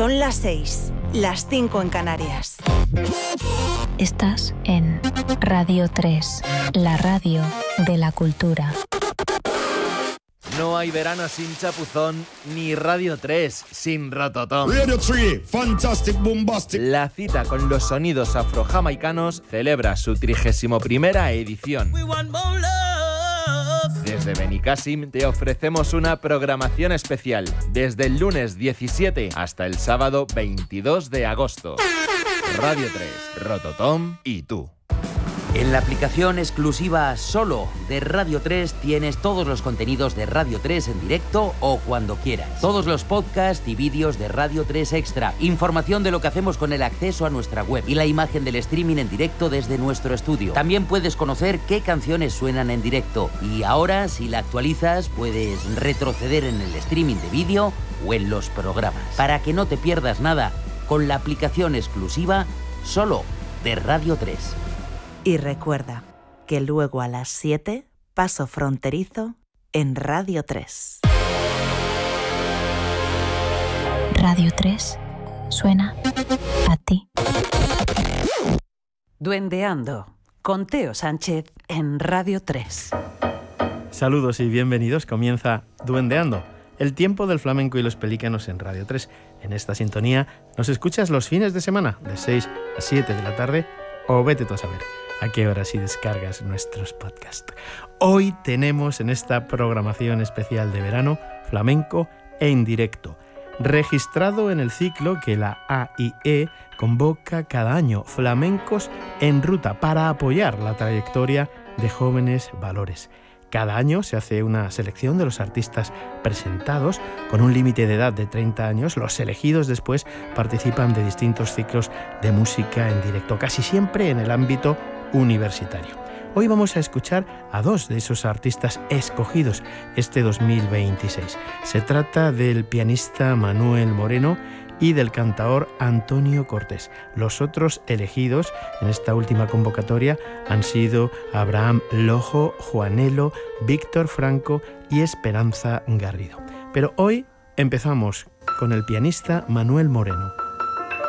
Son las 6, las 5 en Canarias. Estás en Radio 3, la radio de la cultura. No hay verano sin chapuzón, ni Radio 3 sin Rototom. Radio 3, fantastic, bombastic. La cita con los sonidos afrojamaicanos celebra su 31ª edición. Desde Benicàssim te ofrecemos una programación especial, desde el lunes 17 hasta el sábado 22 de agosto. Radio 3, Rototom y tú. En la aplicación exclusiva solo de Radio 3 tienes todos los contenidos de Radio 3 en directo o cuando quieras. Todos los podcasts y vídeos de Radio 3 Extra. Información de lo que hacemos con el acceso a nuestra web y la imagen del streaming en directo desde nuestro estudio. También puedes conocer qué canciones suenan en directo. Y ahora, si la actualizas, puedes retroceder en el streaming de vídeo o en los programas. Para que no te pierdas nada con la aplicación exclusiva solo de Radio 3. Y recuerda que luego a las 7, Paso Fronterizo en Radio 3. Radio 3 suena a ti. Duendeando, con Teo Sánchez en Radio 3. Saludos y bienvenidos. Comienza Duendeando, el tiempo del flamenco y los pelícanos en Radio 3. En esta sintonía nos escuchas los fines de semana, de 6 a 7 de la tarde, o vete tú a saber a qué hora si descargas nuestros podcasts. Hoy tenemos en esta programación especial de verano flamenco en directo, registrado en el ciclo que la AIE convoca cada año, Flamencos en Ruta, para apoyar la trayectoria de jóvenes valores. Cada año se hace una selección de los artistas presentados con un límite de edad de 30 años. Los elegidos después participan de distintos ciclos de música en directo, casi siempre en el ámbito universitario. Hoy vamos a escuchar a dos de esos artistas escogidos este 2026. Se trata del pianista Manuel Moreno y del cantaor Antonio Cortés. Los otros elegidos en esta última convocatoria han sido Abraham Lojo, Juanelo, Víctor Franco y Esperanza Garrido. Pero hoy empezamos con el pianista Manuel Moreno.